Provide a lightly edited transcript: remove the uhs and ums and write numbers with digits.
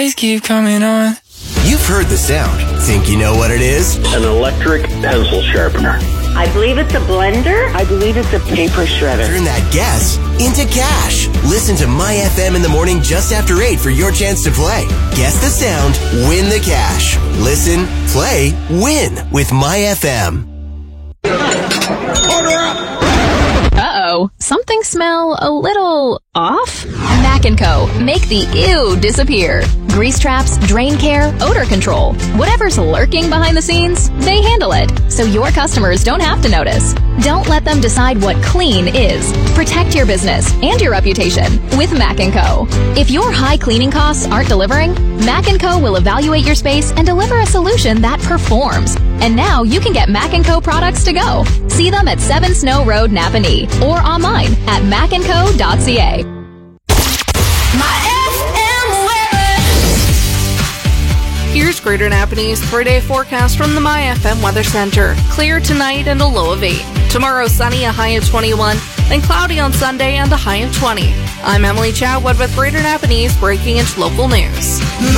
lights keep coming on. You've heard the sound. Think you know what it is? An electric pencil sharpener. I believe it's a blender. I believe it's a paper shredder. Turn that guess into cash. Listen to My FM in the morning just after 8 for your chance to play. Guess the sound, win the cash. Listen, play, win with My FM. Uh-oh. Something smell a little off? Mac & Co. Make the ew disappear. Grease traps, drain care, odor control. Whatever's lurking behind the scenes, they handle it, so your customers don't have to notice. Don't let them decide what clean is. Protect your business and your reputation with Mac & Co. If your high cleaning costs aren't delivering, Mac & Co. will evaluate your space and deliver a solution that performs. And now you can get Mac & Co. products to go. See them at 7 Snow Road, Napanee, or online at macandco.ca. Here's Greater Napanee's 3-day forecast from the My FM Weather Center. Clear tonight and a low of 8. Tomorrow sunny, a high of 21, and cloudy on Sunday and a high of 20. I'm Emily Chatwood with Greater Napanee's Breaking Into Local News.